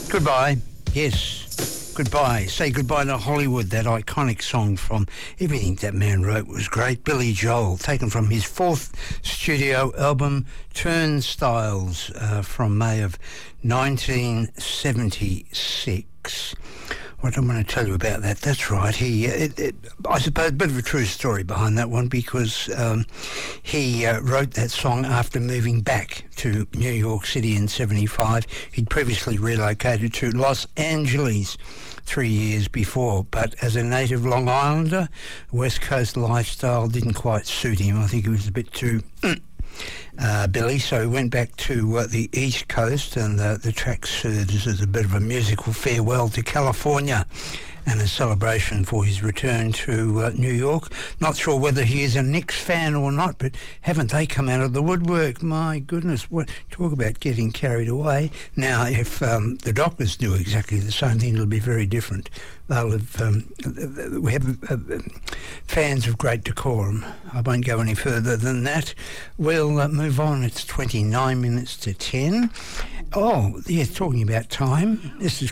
Goodbye. Yes. Goodbye. Say goodbye to Hollywood. That iconic song from everything that man wrote was great. Billy Joel, taken from his fourth studio album, Turnstiles, from May of 1976. What I'm going to tell you about that, that's right. I suppose a bit of a true story behind that one, because he wrote that song after moving back to New York City in 75. He'd previously relocated to Los Angeles 3 years before, but as a native Long Islander, West Coast lifestyle didn't quite suit him. I think he was a bit too Billy, so he went back to the East Coast, and the track serves as a bit of a musical farewell to California and a celebration for his return to New York. Not sure whether he is a Knicks fan or not, but haven't they come out of the woodwork? My goodness, what talk about getting carried away. Now, if the Dockers do exactly the same thing, it'll be very different. They'll have, we have fans of great decorum. I won't go any further than that. We'll move on. It's 29 minutes to 10. Oh, yeah, talking about time. This is